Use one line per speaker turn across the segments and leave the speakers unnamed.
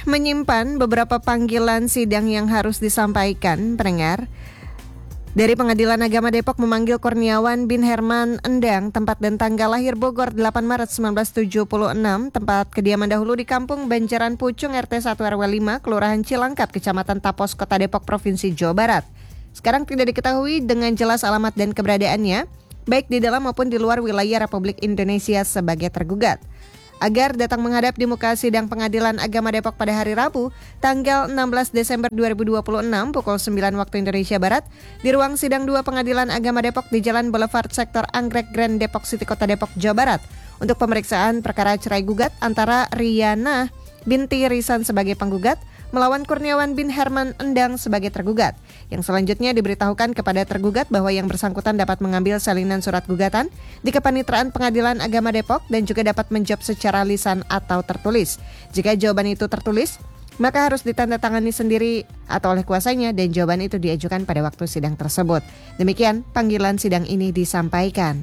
menyimpan beberapa panggilan sidang yang harus disampaikan, pendengar. Dari Pengadilan Agama Depok memanggil Kurniawan bin Herman Endang, tempat dan tanggal lahir Bogor 8 Maret 1976, tempat kediaman dahulu di Kampung Banjaran Pucung RT 1 RW 5, Kelurahan Cilangkap, Kecamatan Tapos, Kota Depok, Provinsi Jawa Barat. Sekarang tidak diketahui dengan jelas alamat dan keberadaannya, baik di dalam maupun di luar wilayah Republik Indonesia sebagai tergugat. Agar datang menghadap di muka sidang Pengadilan Agama Depok pada hari Rabu, tanggal 16 Desember 2026 pukul 9 waktu Indonesia Barat, di ruang sidang 2 Pengadilan Agama Depok di Jalan Boulevard Sektor Anggrek Grand Depok City, Kota Depok, Jawa Barat, untuk pemeriksaan perkara cerai gugat antara Riana binti Risan sebagai penggugat melawan Kurniawan bin Herman Endang sebagai tergugat. Yang selanjutnya diberitahukan kepada tergugat bahwa yang bersangkutan dapat mengambil salinan surat gugatan di Kepanitraan Pengadilan Agama Depok dan juga dapat menjawab secara lisan atau tertulis. Jika jawaban itu tertulis, maka harus ditandatangani sendiri atau oleh kuasanya dan jawaban itu diajukan pada waktu sidang tersebut. Demikian panggilan sidang ini disampaikan.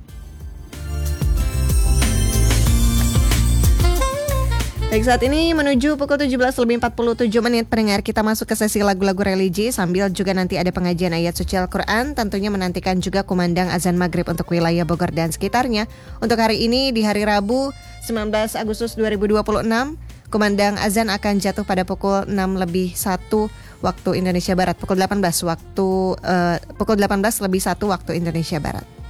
Baik, saat ini menuju pukul 17:47 pendengar, kita masuk ke sesi lagu-lagu religi sambil juga nanti ada pengajian ayat suci Al-Quran, tentunya menantikan juga kumandang azan maghrib untuk wilayah Bogor dan sekitarnya. Untuk hari ini di hari Rabu 19 Agustus 2026, kumandang azan akan jatuh pada pukul 6:01 waktu Indonesia Barat, pukul 18 lebih 1 waktu Indonesia Barat.